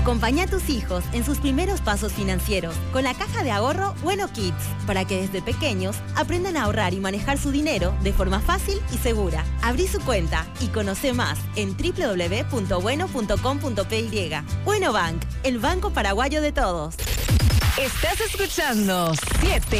Acompaña a tus hijos en sus primeros pasos financieros con la caja de ahorro Bueno Kids, para que desde pequeños aprendan a ahorrar y manejar su dinero de forma fácil y segura. Abrí su cuenta y conoce más en www.bueno.com.py. Bueno Bank, el banco paraguayo de todos. Estás escuchando 7